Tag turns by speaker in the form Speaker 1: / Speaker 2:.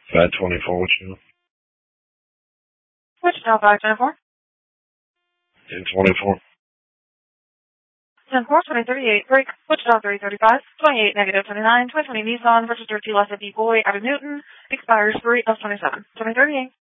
Speaker 1: 524, what you know?
Speaker 2: Wichita 524.
Speaker 1: 1024.
Speaker 2: 10-4, 2038, break, Wichita 335, 28, negative 29, 2020 Nissan, registered to Lessa B. Boy out of Newton, expires 3 of 27, 2038.